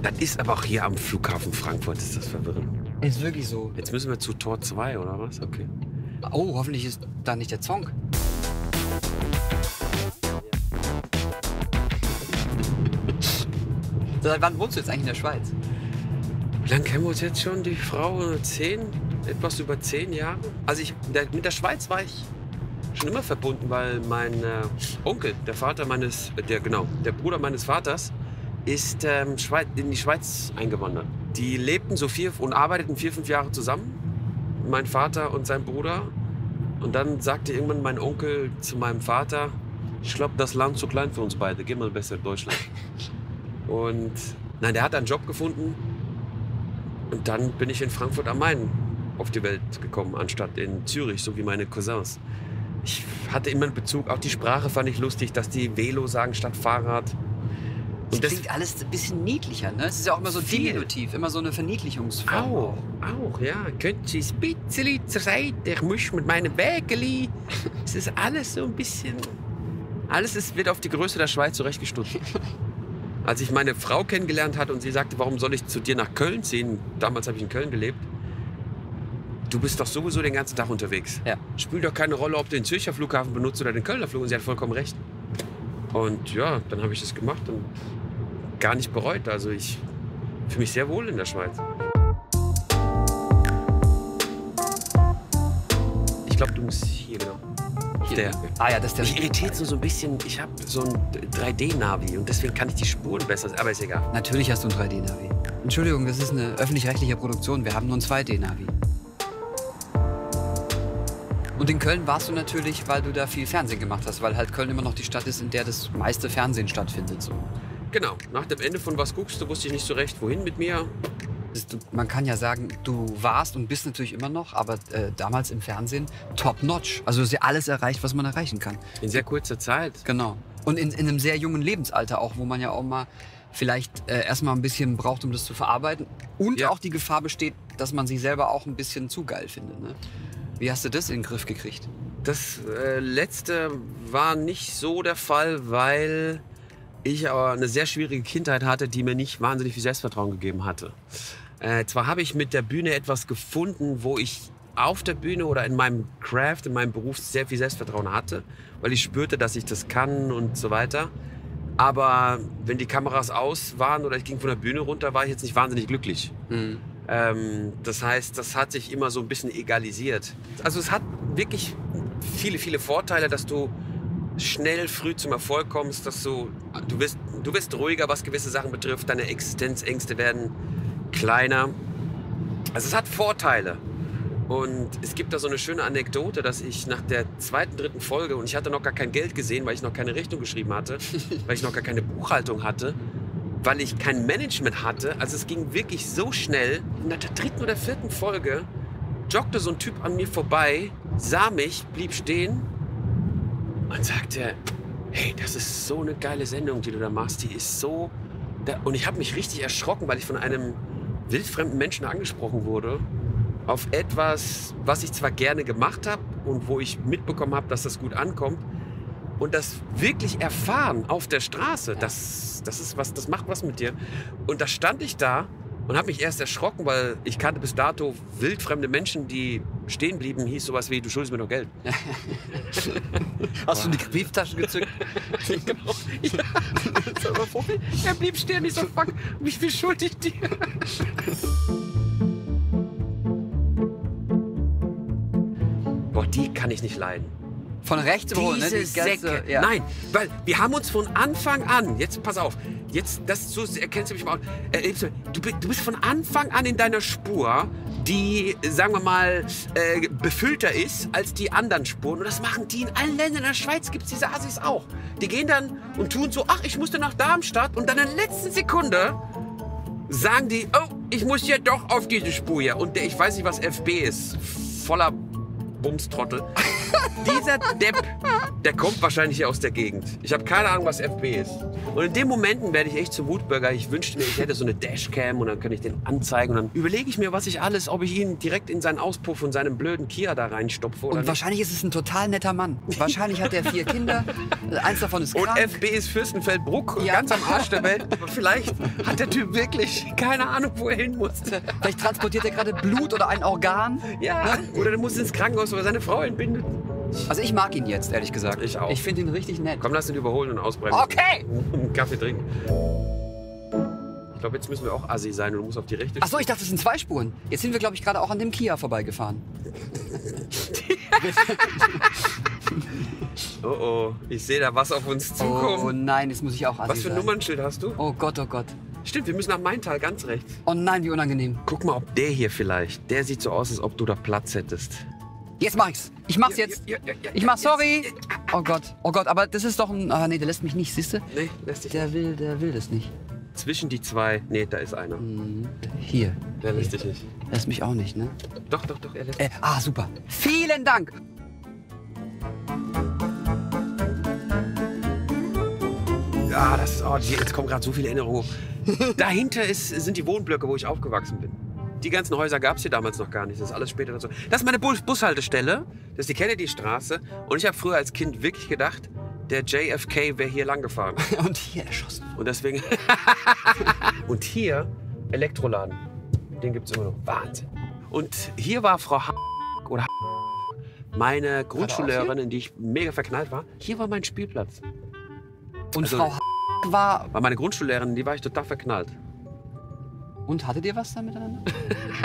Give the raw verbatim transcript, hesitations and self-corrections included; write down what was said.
Das ist aber auch hier am Flughafen Frankfurt, ist das verwirrend. Ist wirklich so. Jetzt müssen wir zu Tor zwei, oder was? Okay. Oh, hoffentlich ist da nicht der Zonk. Seit wann wohnst du jetzt eigentlich in der Schweiz? Wie lange kennen wir uns jetzt schon? Die Frau? Zehn? Etwas über zehn Jahre? Also ich, der, mit der Schweiz war ich schon immer verbunden, weil mein äh, Onkel, der Vater meines, äh, der genau, der Bruder meines Vaters, ist ähm, Schweiz, in die Schweiz eingewandert. Die lebten so vier und arbeiteten vier, fünf Jahre zusammen, mein Vater und sein Bruder. Und dann sagte irgendwann mein Onkel zu meinem Vater, ich glaube, das Land ist zu klein für uns beide, geh mal besser in Deutschland. Und nein, der hat einen Job gefunden und dann bin ich in Frankfurt am Main auf die Welt gekommen, anstatt in Zürich, so wie meine Cousins. Ich hatte immer einen Bezug, auch die Sprache fand ich lustig, dass die Velo sagen statt Fahrrad. Und das klingt alles ein bisschen niedlicher, ne? Es ist ja auch immer so diminutiv, immer so eine Verniedlichungsform. Auch, auch, ja. Könnt ihr ein bisschen zur Seite, ich muss mit meinem Wägeli. Es ist alles so ein bisschen... Alles ist, wird auf die Größe der Schweiz zurechtgestutzt. Als ich meine Frau kennengelernt hatte und sie sagte, warum soll ich zu dir nach Köln ziehen? Damals habe ich in Köln gelebt. Du bist doch sowieso den ganzen Tag unterwegs. Ja. Spielt doch keine Rolle, ob du den Zürcher Flughafen benutzt oder den Kölner Flughafen. Und sie hat vollkommen recht. Und ja, dann habe ich das gemacht und gar nicht bereut. Also ich fühle mich sehr wohl in der Schweiz. Ich glaube, du musst hier genau. Hier. Der. Ah ja, das ist der. Mich irritiert so ein bisschen, ich habe so ein drei D Navi und deswegen kann ich die Spuren besser, aber ist egal. Natürlich hast du ein drei D Navi. Entschuldigung, das ist eine öffentlich-rechtliche Produktion. Wir haben nur ein zwei D Navi. Und in Köln warst du natürlich, weil du da viel Fernsehen gemacht hast, weil halt Köln immer noch die Stadt ist, in der das meiste Fernsehen stattfindet. So. Genau, nach dem Ende von Was guckst du, wusste ich nicht so recht, wohin mit mir. Du, man kann ja sagen, du warst und bist natürlich immer noch, aber äh, damals im Fernsehen top-notch. Also du hast ja alles erreicht, was man erreichen kann. In sehr kurzer Zeit. Genau. Und in, in einem sehr jungen Lebensalter auch, wo man ja auch mal vielleicht äh, erstmal ein bisschen braucht, um das zu verarbeiten. Und Ja. auch die Gefahr besteht, dass man sich selber auch ein bisschen zu geil findet. Ne? Wie hast du das in den Griff gekriegt? Das äh, letzte war nicht so der Fall, weil ich aber eine sehr schwierige Kindheit hatte, die mir nicht wahnsinnig viel Selbstvertrauen gegeben hatte. Äh, zwar habe ich mit der Bühne etwas gefunden, wo ich auf der Bühne oder in meinem Craft, in meinem Beruf sehr viel Selbstvertrauen hatte, weil ich spürte, dass ich das kann und so weiter. Aber wenn die Kameras aus waren oder ich ging von der Bühne runter, war ich jetzt nicht wahnsinnig glücklich. Mhm. Ähm, das heißt, das hat sich immer so ein bisschen egalisiert. Also es hat wirklich viele, viele Vorteile, dass du schnell, früh zum Erfolg kommst, dass du, du wirst, du wirst ruhiger, was gewisse Sachen betrifft, deine Existenzängste werden kleiner. Also es hat Vorteile. Und es gibt da so eine schöne Anekdote, dass ich nach der zweiten, dritten Folge, und ich hatte noch gar kein Geld gesehen, weil ich noch keine Rechnung geschrieben hatte, weil ich noch gar keine Buchhaltung hatte, weil ich kein Management hatte. Also es ging wirklich so schnell. Nach der dritten oder vierten Folge joggte so ein Typ an mir vorbei, sah mich, blieb stehen und sagte, hey, das ist so eine geile Sendung, die du da machst. Die ist so... Und ich habe mich richtig erschrocken, weil ich von einem wildfremden Menschen angesprochen wurde auf etwas, was ich zwar gerne gemacht habe und wo ich mitbekommen habe, dass das gut ankommt. Und das wirklich erfahren auf der Straße, das, das, ist was, das macht was mit dir. Und da stand ich da und habe mich erst erschrocken, weil ich kannte bis dato wildfremde Menschen, die stehen blieben, hieß sowas wie, du schuldest mir noch Geld. Hast du die Brieftasche gezückt? Genau. Ja. Er blieb stehen, ich so, fuck, wie viel schuld ich dir? Boah, die kann ich nicht leiden. Von rechts überholen, ne? Diese Die ganze- Säcke. ja. Nein, weil wir haben uns von Anfang an, jetzt pass auf, jetzt, das so erkennst du mich mal, erlebst du, du bi- du bist von Anfang an in deiner Spur, die, sagen wir mal, äh, befüllter ist als die anderen Spuren. Und das machen die in allen Ländern. In der Schweiz gibt es diese Assis auch. Die gehen dann und tun so, ach, ich musste nach Darmstadt. Und dann in der letzten Sekunde sagen die, oh, ich muss ja doch auf diese Spur hier. Und der, ich weiß nicht, was F B ist. Voller Bumstrottel. Dieser Depp, der kommt wahrscheinlich hier aus der Gegend. Ich habe keine Ahnung, was F B ist. Und in den Momenten werde ich echt zum Wutbürger. Ich wünschte mir, ich hätte so eine Dashcam und dann könnte ich den anzeigen. Und dann überlege ich mir, was ich alles, ob ich ihn direkt in seinen Auspuff und seinen blöden Kia da reinstopfe. Oder Und nicht. wahrscheinlich ist es ein total netter Mann. Wahrscheinlich hat er vier Kinder. Eins davon ist Und krank. F B ist Fürstenfeldbruck, Ja. ganz am Arsch der Welt. Und vielleicht hat der Typ wirklich keine Ahnung, wo er hin muss. Vielleicht transportiert er gerade Blut oder ein Organ. Ja, oder der muss ins Krankenhaus, weil seine Frau entbindet. Also ich mag ihn jetzt, ehrlich gesagt. Ich auch. Ich finde ihn richtig nett. Komm, lass ihn überholen und ausbremsen. Okay! Einen Kaffee trinken. Ich glaube, jetzt müssen wir auch assi sein und du musst auf die rechte Achso, ich dachte, es sind zwei Spuren. Jetzt sind wir, glaube ich, gerade auch an dem Kia vorbeigefahren. Oh oh, ich sehe da was auf uns zukommen. Oh nein, jetzt muss ich auch assi Was für ein sein. Nummernschild hast du? Oh Gott, oh Gott. Stimmt, wir müssen nach Maintal, ganz rechts. Oh nein, wie unangenehm. Guck mal, ob der hier vielleicht, der sieht so aus, als ob du da Platz hättest. Jetzt mach ich's. Ich mach's jetzt. Ja, ja, ja, Ich ja, mach, sorry. jetzt, jetzt. Oh Gott, oh Gott, aber das ist doch ein... Ah nee, der lässt mich nicht, siehst du? Nee, lässt dich Der will, der will das nicht. zwischen die zwei. Nee, da ist einer. Mhm. Hier. Der lässt dich nicht. Lässt mich auch nicht, ne? Doch, doch, doch, er lässt Äh, ah, super. Vielen Dank. Ja, das ist, oh, die- jetzt kommen gerade so viele Erinnerungen. Dahinter ist, sind die Wohnblöcke, wo ich aufgewachsen bin. Die ganzen Häuser gab es hier damals noch gar nicht. Das ist alles später dazu. Das ist meine Bus Bushaltestelle. Das ist die Kennedy-Straße. Und ich habe früher als Kind wirklich gedacht, der J F K wäre hier lang gefahren. Und hier erschossen. Und deswegen. Und hier Elektroladen. Den gibt es immer noch. Wahnsinn. Und hier war Frau H. oder H. meine Grundschullehrerin, in die ich mega verknallt war. Hier war mein Spielplatz. Und Also- Frau H. war... War meine Grundschullehrerin, in die war ich total verknallt. Und hattet ihr was da miteinander?